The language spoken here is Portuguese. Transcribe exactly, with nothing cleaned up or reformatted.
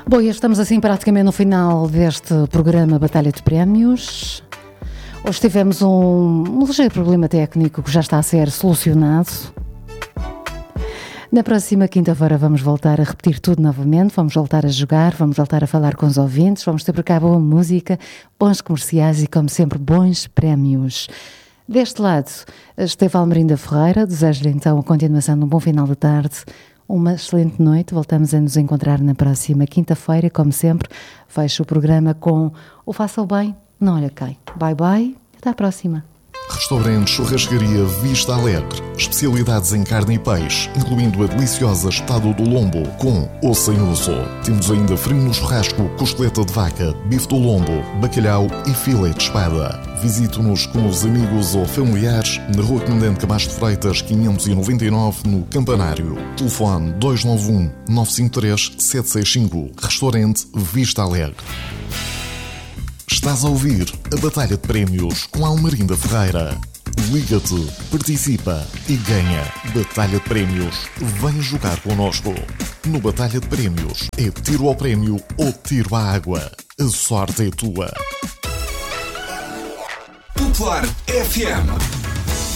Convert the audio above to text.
Bom, e estamos assim praticamente no final deste programa Batalha de Prémios. Hoje tivemos um, um ligeiro problema técnico que já está a ser solucionado. Na próxima quinta-feira vamos voltar a repetir tudo novamente, vamos voltar a jogar, vamos voltar a falar com os ouvintes, vamos ter por cá boa música, bons comerciais e, como sempre, bons prémios. Deste lado esteve a Almerinda Ferreira, desejo-lhe então a continuação de um bom final de tarde, uma excelente noite, voltamos a nos encontrar na próxima quinta-feira, como sempre, fecho o programa com o Faça o Bem, não olha quem. Bye bye, até à próxima. Restaurante Churrascaria Vista Alegre. Especialidades em carne e peixe, incluindo a deliciosa Estado do Lombo, com ou sem osso. Temos ainda frango no churrasco, costeleta de vaca, bife do lombo, bacalhau e filé de espada. Visite-nos com os amigos ou familiares na Rua Comandante Camacho de Freitas, quinhentos e noventa e nove, no Campanário. Telefone dois nove um, nove cinco três, sete seis cinco. Restaurante Vista Alegre. Estás a ouvir a Batalha de Prémios com Almerinda Ferreira. Liga-te, participa e ganha. Batalha de Prémios. Vem jogar connosco. No Batalha de Prémios é tiro ao prémio ou tiro à água. A sorte é tua. Popular F M.